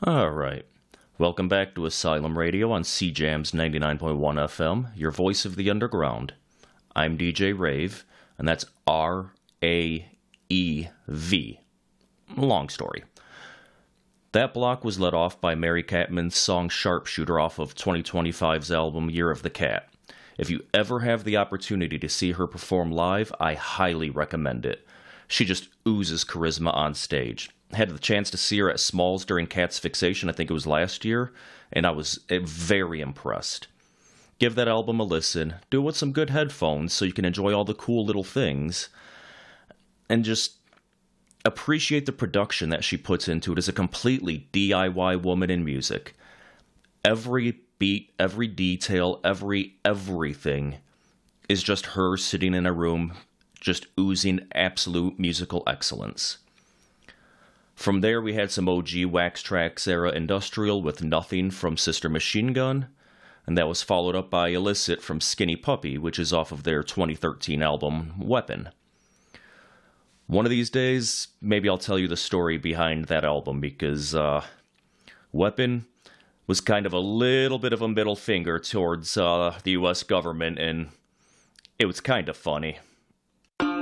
All right. Welcome back to Asylum Radio on CJAM's 99.1 FM, your voice of the underground. I'm DJ Rave, and that's R-A-E-V. Long story. That block was led off by Mary Catman's song Sharpshooter off of 2025's album Year of the Cat. If you ever have the opportunity to see her perform live, I highly recommend it. She just oozes charisma on stage. Had the chance to see her at Smalls during Cat's Fixation, I think it was last year, and I was very impressed. Give that album a listen, do it with some good headphones so you can enjoy all the cool little things, and just appreciate the production that she puts into it as a completely DIY woman in music. Every beat, every detail, everything is just her sitting in a room, just oozing absolute musical excellence. From there, we had some OG Wax Trax era industrial with Nothing from Sister Machine Gun, and that was followed up by Illicit from Skinny Puppy, which is off of their 2013 album Weapon. One of these days, maybe I'll tell you the story behind that album, because Weapon was kind of a little bit of a middle finger towards the US government, and it was kind of funny.